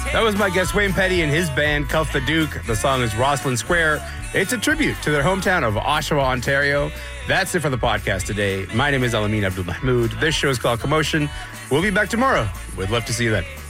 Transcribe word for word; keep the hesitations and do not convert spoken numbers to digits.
That was my guest Wayne Petty and his band Cuff the Duke. The song is Rosslyn Square. It's a tribute to their hometown of Oshawa, Ontario. That's it for the podcast today. My name is Alameen Abdul Mahmood. This show is called Commotion. We'll be back tomorrow. We'd love to see you then.